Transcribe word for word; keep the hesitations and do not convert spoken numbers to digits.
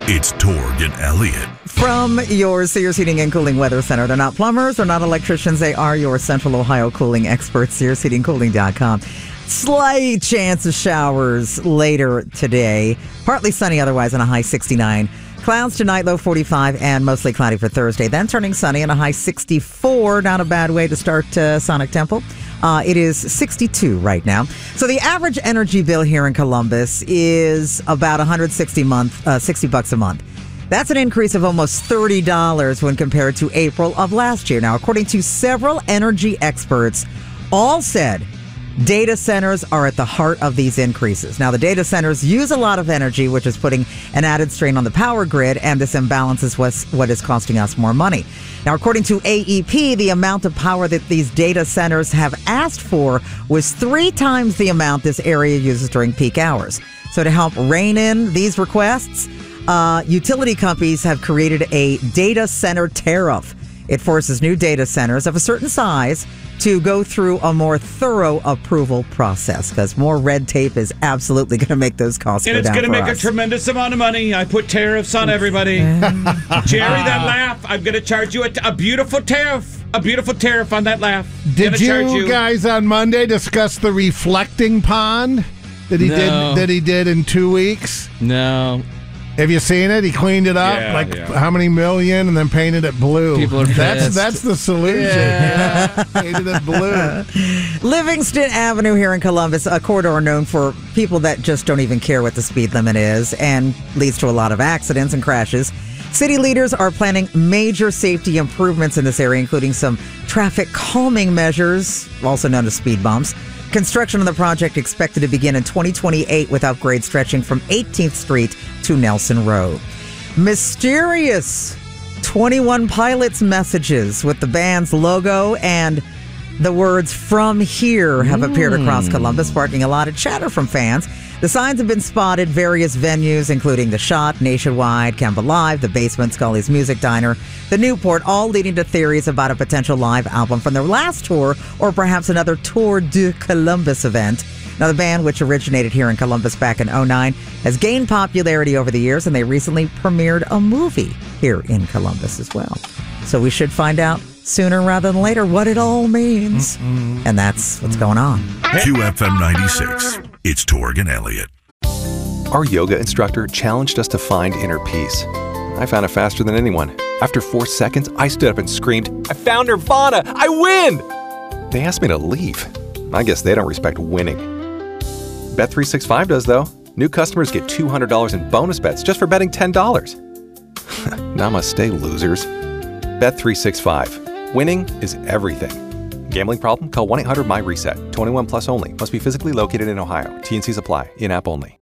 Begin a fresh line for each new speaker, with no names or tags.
It's Torg and Elliott.
From your Sears Heating and Cooling Weather Center. They're not plumbers, they're not electricians, they are your Central Ohio cooling experts, sears heating cooling dot com. Slight chance of showers later today. Partly sunny otherwise on a high sixty-nine. Clouds tonight, low forty-five, and mostly cloudy for Thursday. Then turning sunny and a high sixty-four. Not a bad way to start uh, Sonic Temple. Uh, it is sixty-two right now. So the average energy bill here in Columbus is about one hundred sixty month, uh, sixty bucks a month. That's an increase of almost thirty dollars when compared to April of last year. Now, according to several energy experts, all said data centers are at the heart of these increases. Now, the data centers use a lot of energy, which is putting an added strain on the power grid, and this imbalance is what's, what is costing us more money. Now, according to A E P, the amount of power that these data centers have asked for was three times the amount this area uses during peak hours. So to help rein in these requests, uh, utility companies have created a data center tariff. It forces new data centers of a certain size to go through a more thorough approval process because more red tape is absolutely going to make those costs
and
go
it's
down
going to make
us.
a tremendous amount of money. I put tariffs on everybody. Jerry, that laugh, I'm going to charge you a, a beautiful tariff. A beautiful tariff on that laugh.
Did you,
you
guys on Monday discuss the reflecting pond that he
No.
did that he did in two weeks?
No.
Have you seen it? He cleaned it up,
Yeah,
like
yeah.
how many million, and then painted it blue.
People are
that's
pissed.
that's the solution. Yeah. Painted it blue.
Livingston Avenue here in Columbus, a corridor known for people that just don't even care what the speed limit is and leads to a lot of accidents and crashes. City leaders are planning major safety improvements in this area, including some traffic calming measures, also known as speed bumps. Construction on the project expected to begin in twenty twenty-eight with upgrades stretching from eighteenth Street to Nelson Road. Mysterious twenty-one Pilots messages with the band's logo and the words "From Here" have appeared across Columbus, sparking a lot of chatter from fans. The signs have been spotted various venues, including The Shot, Nationwide, Kemba Live, The Basement, Scully's Music Diner, the Newport, all leading to theories about a potential live album from their last tour or perhaps another Tour de Columbus event. Now, the band, which originated here in Columbus back in oh nine, has gained popularity over the years, and they recently premiered a movie here in Columbus as well. So we should find out sooner rather than later what it all means. Mm-mm. And that's what's going on.
Q F M ninety-six. It's Torg and Elliott.
Our yoga instructor challenged us to find inner peace. I found it faster than anyone. After four seconds, I stood up and screamed, "I found Nirvana! I win!" They asked me to leave. I guess they don't respect winning. Bet three sixty-five does, though. New customers get two hundred dollars in bonus bets just for betting ten dollars. Namaste, losers. Bet three sixty-five. Winning is everything. Gambling problem? Call one eight hundred M Y RESET. twenty-one plus only. Must be physically located in Ohio. T and Cs apply. In-app only.